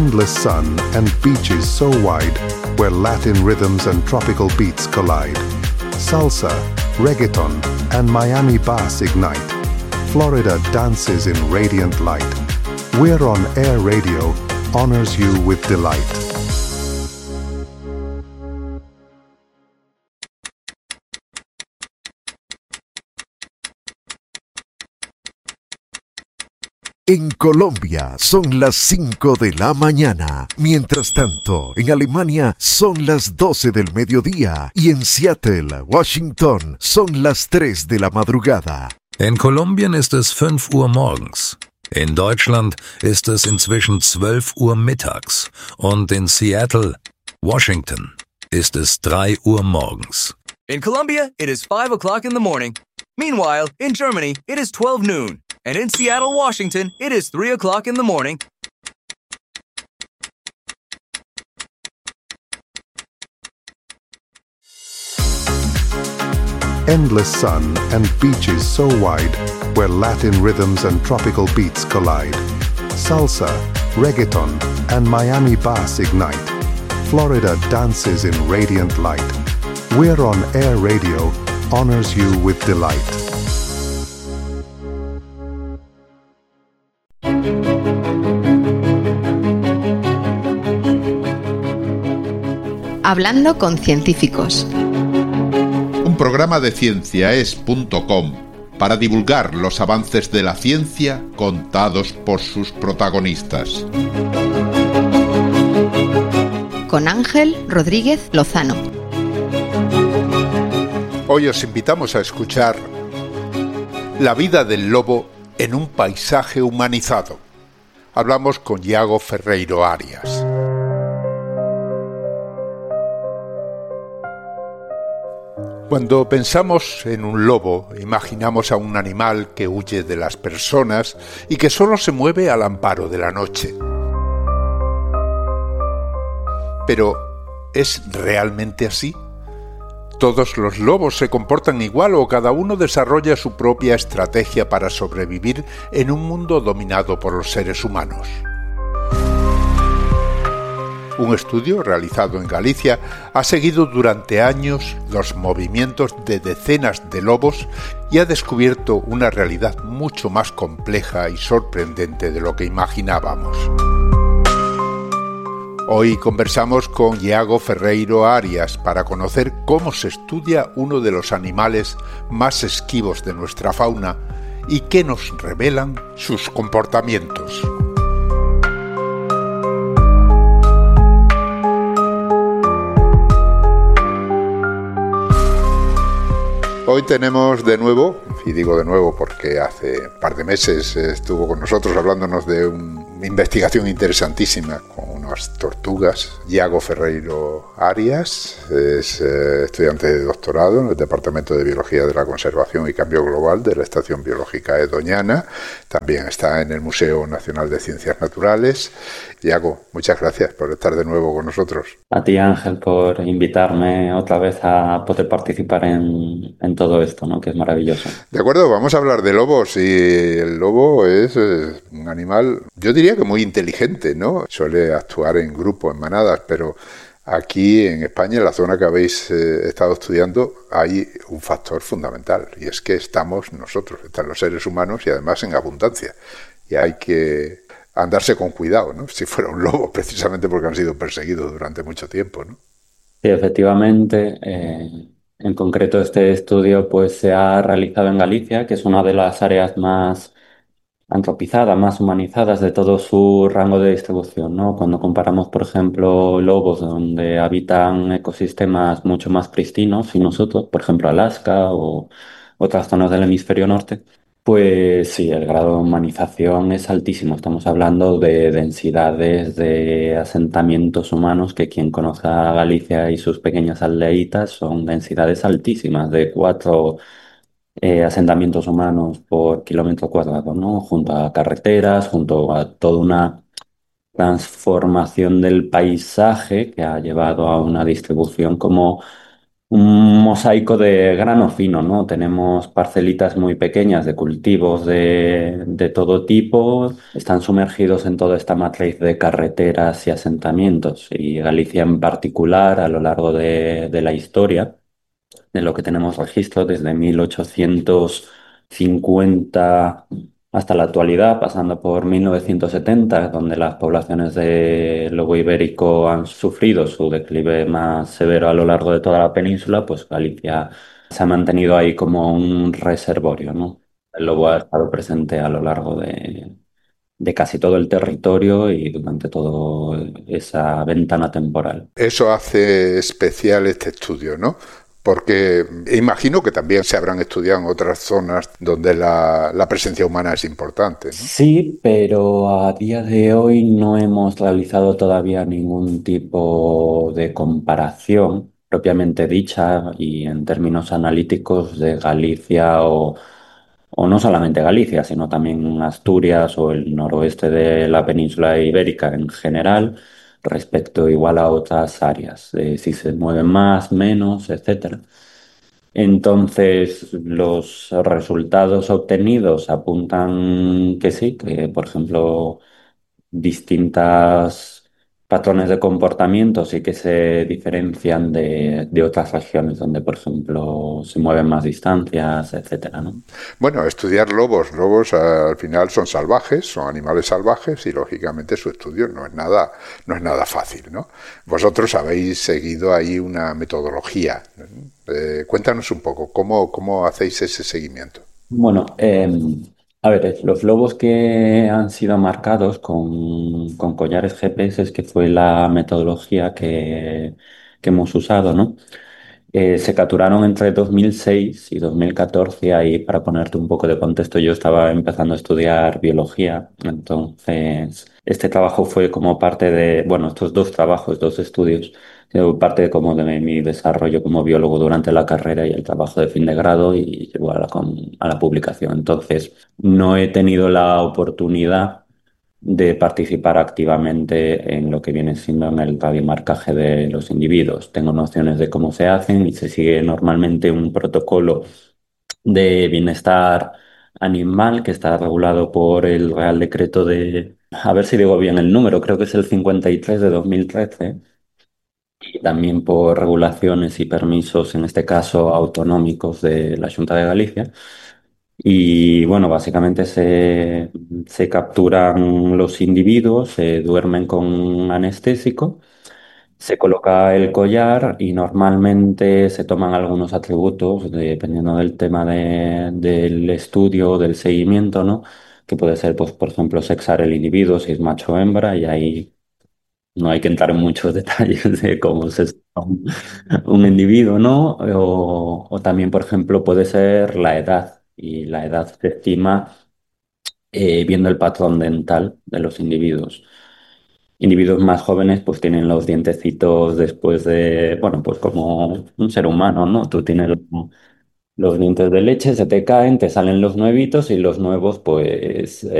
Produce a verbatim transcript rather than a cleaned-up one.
Endless sun and beaches so wide where Latin rhythms and tropical beats collide. Salsa, reggaeton, and Miami bass ignite. Florida dances in radiant light. We're on Air Radio, honors you with delight. En Colombia son las cinco de la mañana. Mientras tanto, en Alemania son las doce del mediodía. Y en Seattle, Washington, son las tres de la madrugada. In Kolumbien ist es fünf Uhr morgens. In Deutschland ist es inzwischen zwölf Uhr mittags. Und in Seattle, Washington, ist es drei Uhr morgens. In Colombia, it is five o'clock in the morning. Meanwhile, in Germany, it is twelve noon. And in Seattle, Washington, it is three o'clock in the morning. Endless sun and beaches so wide where Latin rhythms and tropical beats collide. Salsa, reggaeton, and Miami bass ignite. Florida dances in radiant light. We're on Air Radio, honors you with delight. Hablando con científicos. Un programa de cienciaes punto com para divulgar los avances de la ciencia contados por sus protagonistas. Con Ángel Rodríguez Lozano. Hoy os invitamos a escuchar La vida del lobo en un paisaje humanizado. Hablamos con Iago Ferreiro Arias. Cuando pensamos en un lobo, imaginamos a un animal que huye de las personas y que solo se mueve al amparo de la noche. Pero, ¿es realmente así? ¿Todos los lobos se comportan igual o cada uno desarrolla su propia estrategia para sobrevivir en un mundo dominado por los seres humanos? Un estudio realizado en Galicia ha seguido durante años los movimientos de decenas de lobos y ha descubierto una realidad mucho más compleja y sorprendente de lo que imaginábamos. Hoy conversamos con Iago Ferreiro Arias para conocer cómo se estudia uno de los animales más esquivos de nuestra fauna y qué nos revelan sus comportamientos. Hoy tenemos de nuevo, y digo de nuevo porque hace un par de meses estuvo con nosotros hablándonos de una investigación interesantísima con unas tortugas, Iago Ferreiro Arias, es eh, estudiante de doctorado en el Departamento de Biología de la Conservación y Cambio Global de la Estación Biológica de Doñana, también está en el Museo Nacional de Ciencias Naturales. Iago, muchas gracias por estar de nuevo con nosotros. A ti, Ángel, por invitarme otra vez a poder participar en, en todo esto, ¿no? Que es maravilloso. De acuerdo, vamos a hablar de lobos y el lobo es, es un animal, yo diría que muy inteligente, ¿no? Suele actuar en grupo, en manadas, pero aquí en España, en la zona que habéis eh, estado estudiando, hay un factor fundamental y es que estamos nosotros, están los seres humanos y además en abundancia y hay que andarse con cuidado, ¿no? Si fuera un lobo, precisamente porque han sido perseguidos durante mucho tiempo, ¿no? Sí, efectivamente. Eh, en concreto, este estudio pues, se ha realizado en Galicia, que es una de las áreas más antropizadas, más humanizadas de todo su rango de distribución, ¿no? Cuando comparamos, por ejemplo, lobos donde habitan ecosistemas mucho más pristinos y nosotros, por ejemplo, Alaska o otras zonas del hemisferio norte, pues sí, el grado de humanización es altísimo. Estamos hablando de densidades de asentamientos humanos que quien conozca Galicia y sus pequeñas aldeitas son densidades altísimas, de cuatro eh, asentamientos humanos por kilómetro cuadrado, ¿no? Junto a carreteras, junto a toda una transformación del paisaje que ha llevado a una distribución como un mosaico de grano fino, ¿no? Tenemos parcelitas muy pequeñas de cultivos de, de todo tipo, están sumergidos en toda esta matriz de carreteras y asentamientos, y Galicia en particular a lo largo de, de la historia, de lo que tenemos registro desde mil ochocientos cincuenta hasta la actualidad, pasando por mil novecientos setenta, donde las poblaciones del lobo ibérico han sufrido su declive más severo a lo largo de toda la península, pues Galicia se ha mantenido ahí como un reservorio, ¿no? El lobo ha estado presente a lo largo de, de casi todo el territorio y durante toda esa ventana temporal. Eso hace especial este estudio, ¿no? Porque imagino que también se habrán estudiado en otras zonas donde la, la presencia humana es importante, ¿no? Sí, pero a día de hoy no hemos realizado todavía ningún tipo de comparación propiamente dicha y en términos analíticos de Galicia o, o no solamente Galicia, sino también Asturias o el noroeste de la península ibérica en general respecto igual a otras áreas, eh, si se mueven más, menos, etcétera. Entonces, los resultados obtenidos apuntan que sí, que por ejemplo, distintas patrones de comportamiento sí que se diferencian de, de otras regiones donde, por ejemplo, se mueven más distancias, etcétera, ¿no? Bueno, estudiar lobos, lobos al final son salvajes, son animales salvajes y lógicamente su estudio no es nada, no es nada fácil, ¿no? Vosotros habéis seguido ahí una metodología. Eh, cuéntanos un poco, ¿cómo, cómo hacéis ese seguimiento? Bueno, eh, a ver, los lobos que han sido marcados con, con collares G P S, que fue la metodología que, que hemos usado, ¿no? Eh, se capturaron entre dos mil seis y dos mil catorce. Ahí, para ponerte un poco de contexto, yo estaba empezando a estudiar biología, entonces este trabajo fue como parte de, bueno, estos dos trabajos, dos estudios, eh, parte como de mi desarrollo como biólogo durante la carrera y el trabajo de fin de grado y llegó a la, con- a la publicación. Entonces, no he tenido la oportunidad de participar activamente en lo que viene siendo en el radiomarcaje de los individuos. Tengo nociones de cómo se hacen y se sigue normalmente un protocolo de bienestar animal que está regulado por el Real Decreto de, a ver si digo bien el número, creo que es el cincuenta y tres de dos mil trece, y también por regulaciones y permisos, en este caso autonómicos de la Junta de Galicia. Y bueno, básicamente se, se capturan los individuos, se duermen con anestésico, se coloca el collar y normalmente se toman algunos atributos, dependiendo del tema de- del estudio, del seguimiento, ¿no? Que puede ser, pues, por ejemplo, sexar el individuo, si es macho o hembra, y ahí no hay que entrar en muchos detalles de cómo se escoge un, un individuo, ¿no? O, o también, por ejemplo, puede ser la edad. Y la edad se estima eh, viendo el patrón dental de los individuos. Individuos más jóvenes pues tienen los dientecitos después de, bueno, pues como un ser humano, ¿no? Tú tienes los, los dientes de leche, se te caen, te salen los nuevitos y los nuevos pues